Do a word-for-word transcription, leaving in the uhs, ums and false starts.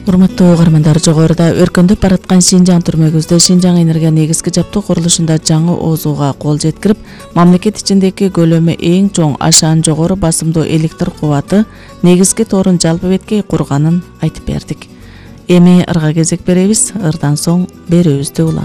Урматтуу угармандар, жогоруда өркөндөп бараткан Шинжаң түрмөгүбүздө Шинжаң энергия негизги жабдуу курулушунда жаңы оозууга кол жеткирип, мамлекет ичиндеги көлөмү эң чоң ашаан жогору басымдуу электр кубаты негизги торун жалпы беткей курганын айтып бердик. Эми ырга кезек беребиз. Ырдан соң берүүбүздү улантабыз.